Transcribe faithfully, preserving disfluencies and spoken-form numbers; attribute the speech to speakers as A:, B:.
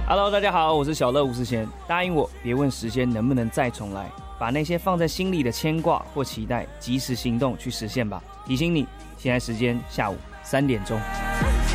A: Hello， 大家好，我是小乐吴思贤。答应我，别问时间能不能再重来，把那些放在心里的牵挂或期待，及时行动去实现吧。提醒你，现在时间下午三点钟。